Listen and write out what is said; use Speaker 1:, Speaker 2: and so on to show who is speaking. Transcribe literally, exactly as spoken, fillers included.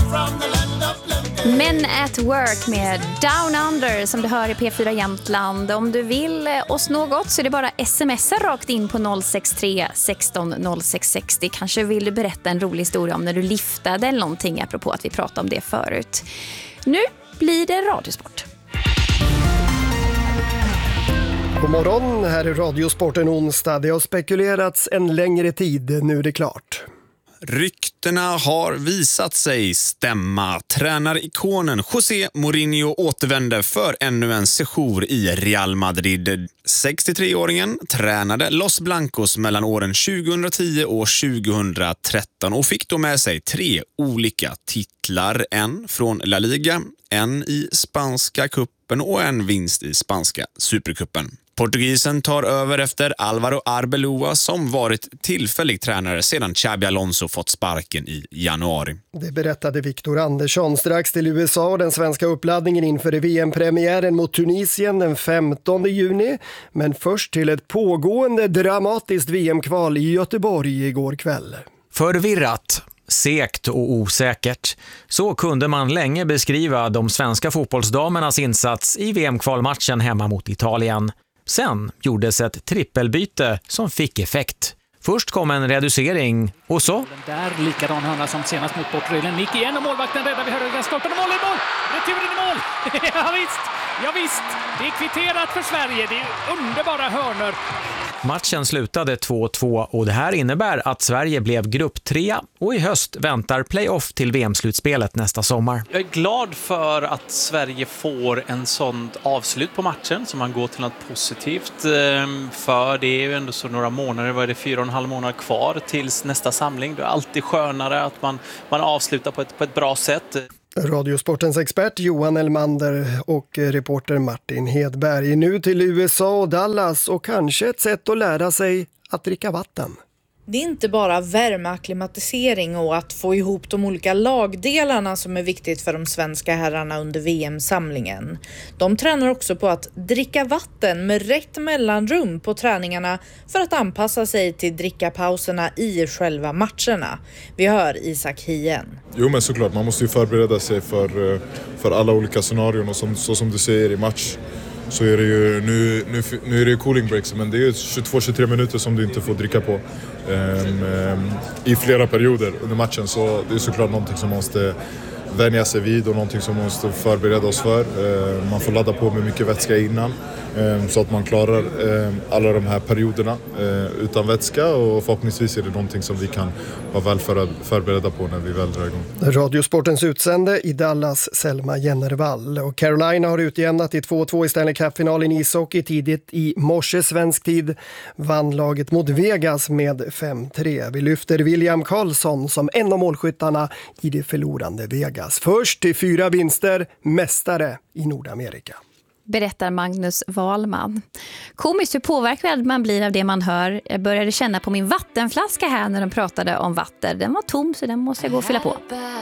Speaker 1: Men at Work med Down Under som du hör i P fyra Jämtland. Om du vill oss något så är det bara smsa rakt in på noll sex tre sexton noll sex sextio. Kanske vill du berätta en rolig historia om när du liftade eller någonting, apropå att vi pratade om det förut. Nu blir det Radiosport.
Speaker 2: God morgon, här är Radiosporten onsdag. Det har spekulerats en längre tid, nu är det klart.
Speaker 3: Ryktena har visat sig stämma. Tränarikonen José Mourinho återvände för ännu en sejour i Real Madrid. sextiotre-åringen tränade Los Blancos mellan åren tjugohundratio och tjugohundratretton och fick då med sig tre olika titlar. En från La Liga, en i spanska kuppen och en vinst i spanska superkuppen. Portugisen tar över efter Álvaro Arbeloa som varit tillfällig tränare sedan Xabi Alonso fått sparken i januari.
Speaker 2: Det berättade Victor Andersson strax till U S A och den svenska uppladdningen inför V M-premiären mot Tunisien den femtonde juni. Men först till ett pågående dramatiskt V M-kval i Göteborg igår kväll.
Speaker 4: Förvirrat, segt och osäkert. Så kunde man länge beskriva de svenska fotbollsdamernas insats i V M-kvalmatchen hemma mot Italien. Sen gjordes ett trippelbyte som fick effekt. Först kom en reducering och så...
Speaker 5: Den där likadan hörna som senast mot Portugal. Nick igen och målvakten räddar vi hörde den stolpen och mål i mål! Returen i mål! ja visst, ja visst! Det är kvitterat för Sverige, det är underbara hörnor.
Speaker 4: Matchen slutade två två och det här innebär att Sverige blev grupp tre och i höst väntar playoff till V M-slutspelet nästa sommar.
Speaker 6: Jag är glad för att Sverige får en sån avslut på matchen som man går till något positivt, för det är ju ändå så några månader, vad är det, fyra och en halv månad kvar tills nästa samling. Det är alltid skönare att man, man avslutar på ett, på ett bra sätt.
Speaker 2: Radiosportens expert Johan Elmander och reporter Martin Hedberg. Nu till U S A och Dallas och kanske ett sätt att lära sig att dricka vatten.
Speaker 7: Det är inte bara värmeakklimatisering och att få ihop de olika lagdelarna som är viktigt för de svenska herrarna under V M-samlingen. De tränar också på att dricka vatten med rätt mellanrum på träningarna för att anpassa sig till drickapauserna i själva matcherna. Vi hör Isak Hien.
Speaker 8: Jo, men såklart, man måste ju förbereda sig för, för alla olika scenarion och som, så som du säger i match. Så är det ju, nu, nu, nu är det ju cooling breaks, men det är ju tjugotvå till tjugotre minuter som du inte får dricka på um, um, i flera perioder under matchen. Så det är såklart någonting som man måste vänja sig vid och någonting som man måste förbereda oss för. Uh, man får ladda på med mycket vätska innan um, så att man klarar um, alla de här perioderna uh, utan vätska, och förhoppningsvis är det någonting som vi kan vara väl för, förberedda på när vi väl drar igång.
Speaker 2: Radiosportens utsände i Dallas Selma Jennervall, och Carolina har utjämnat i två två i Stanley Cup-finalen i ishockey. Tidigt i morse svensk tid vann laget mot Vegas med fem tre. Vi lyfter William Karlsson som en av målskyttarna i det förlorande Vegas. Först till fyra vinster, mästare i Nordamerika.
Speaker 1: Berättar Magnus Wahlman. Komiskt hur påverkad man blir av det man hör. Jag började känna på min vattenflaska här när de pratade om vatten. Den var tom, så den måste jag gå och fylla på.